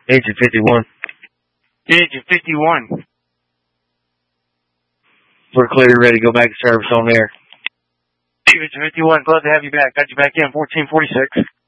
Agent 51. Agent 51. We're clear, ready to go back to service on air. Agent 51, glad to have you back. Got you back in 1446.